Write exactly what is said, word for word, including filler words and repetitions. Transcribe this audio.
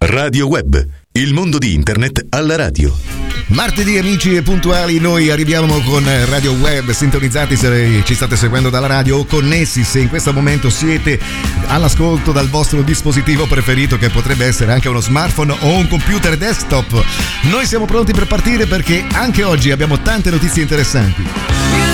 Radio Web, il mondo di internet alla radio. Martedì amici e puntuali, noi arriviamo con Radio Web, sintonizzati se ci state seguendo dalla radio o connessi se in questo momento siete all'ascolto dal vostro dispositivo preferito, che potrebbe essere anche uno smartphone o un computer desktop. Noi siamo pronti per partire perché anche oggi abbiamo tante notizie interessanti.